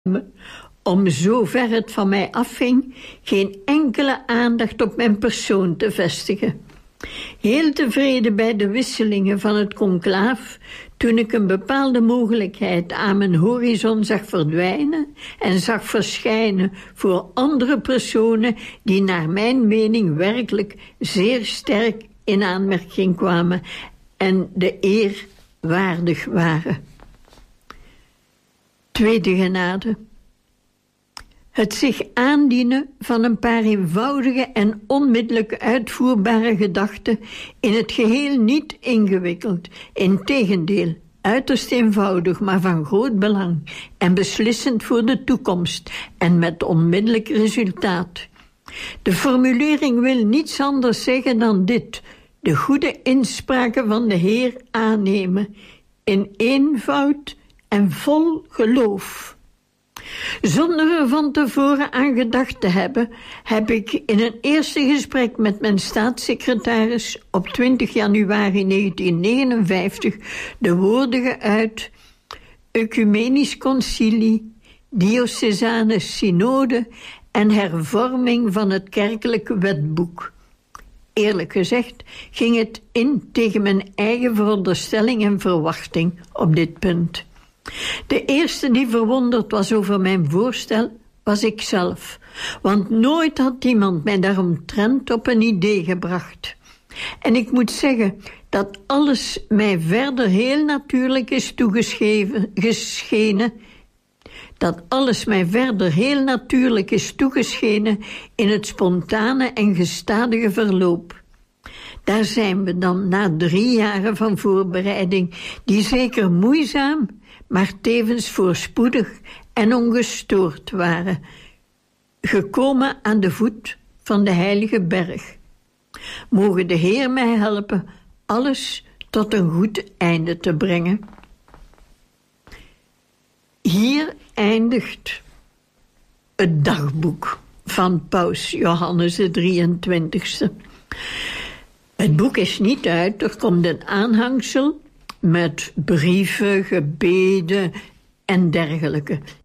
om zover het van mij afhing geen enkele aandacht op mijn persoon te vestigen. Heel tevreden bij de wisselingen van het conclaaf, toen ik een bepaalde mogelijkheid aan mijn horizon zag verdwijnen en zag verschijnen voor andere personen die naar mijn mening werkelijk zeer sterk in aanmerking kwamen en de eer waardig waren. Tweede genade. Het zich aandienen van een paar eenvoudige en onmiddellijk uitvoerbare gedachten, in het geheel niet ingewikkeld, integendeel, uiterst eenvoudig, maar van groot belang en beslissend voor de toekomst en met onmiddellijk resultaat. De formulering wil niets anders zeggen dan dit: de goede inspraken van de Heer aannemen, in eenvoud en vol geloof. Zonder er van tevoren aan gedacht te hebben, heb ik in een eerste gesprek met mijn staatssecretaris op 20 januari 1959 de woorden geuit: Ecumenisch concilie, diocesane synode en hervorming van het kerkelijke wetboek. Eerlijk gezegd ging het in tegen mijn eigen veronderstelling en verwachting op dit punt. De eerste die verwonderd was over mijn voorstel was ikzelf, want nooit had iemand mij daaromtrent op een idee gebracht. En ik moet zeggen dat alles mij verder heel natuurlijk is toegeschenen in het spontane en gestadige verloop. Daar zijn we dan na 3 jaren van voorbereiding, die zeker moeizaam, maar tevens voorspoedig en ongestoord waren, gekomen aan de voet van de heilige berg. Mogen de Heer mij helpen alles tot een goed einde te brengen. Hier eindigt het dagboek van Paus Johannes de 23e. Het boek is niet uit, er komt een aanhangsel met brieven, gebeden en dergelijke.